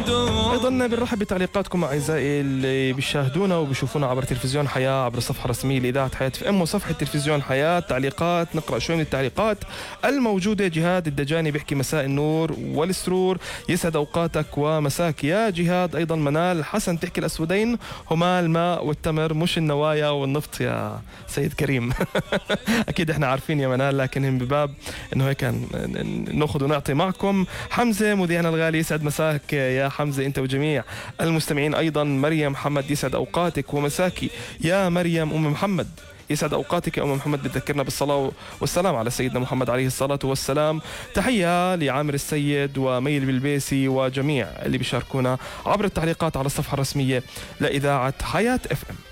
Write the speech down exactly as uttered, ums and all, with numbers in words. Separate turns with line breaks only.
أيضا بنرحب بتعليقاتكم أعزائي اللي بيشاهدونا وبيشوفونا عبر تلفزيون حياة، عبر الصفحة الرسمية لإذاعة حياة اف ام وصفحة تلفزيون حياة. تعليقات، نقرأ شوي من التعليقات الموجودة. جهاد الدجاني بيحكي مساء النور والسرور، يسعد أوقاتك ومساك يا جهاد. أيضا منال حسن تحكي الأسودين هما الماء والتمر مش النوايا والنفط يا سيد كريم. أكيد إحنا عارفين يا منال، لكن بباب إنه هيك نأخذ ونعطي معكم. حمزة مذيعنا الغالي يسعد مساك يا حمزة أنت وجميع المستمعين. أيضا مريم محمد يسعد أوقاتك ومساكي يا مريم أم محمد، يسعد أوقاتك يا أم محمد. بتذكرنا بالصلاة والسلام على سيدنا محمد عليه الصلاة والسلام. تحية لعامر السيد وميل بالبيسي وجميع اللي بيشاركونا عبر التعليقات على الصفحة الرسمية لإذاعة حياة اف ام.